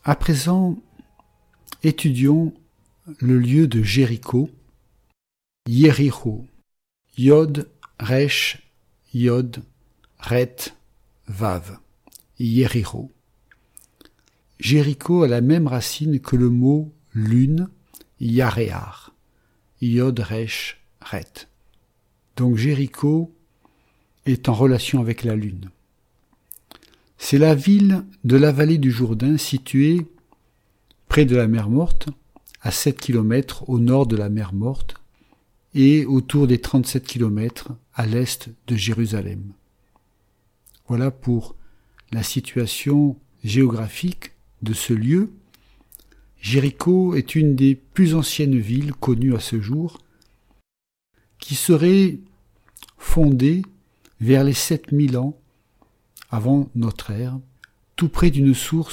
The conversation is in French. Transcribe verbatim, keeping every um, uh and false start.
À présent, étudions le lieu de Jéricho, Yericho, Yod, Resh, Yod, Ret, Vav, Yericho. Jéricho a la même racine que le mot lune, Yarear, Yod, Resh, Ret. Donc Jéricho est en relation avec la lune. C'est la ville de la vallée du Jourdain située près de la mer Morte, à sept kilomètres au nord de la mer Morte et autour des trente-sept kilomètres à l'est de Jérusalem. Voilà pour la situation géographique de ce lieu. Jéricho est une des plus anciennes villes connues à ce jour, qui serait fondée vers les sept mille ans avant notre ère, tout près d'une source